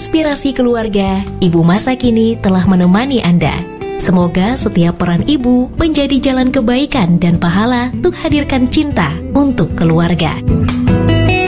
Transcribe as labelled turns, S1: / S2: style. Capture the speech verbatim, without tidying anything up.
S1: Inspirasi Keluarga, ibu masa kini telah menemani Anda. Semoga setiap peran ibu menjadi jalan kebaikan dan pahala untuk hadirkan cinta untuk keluarga.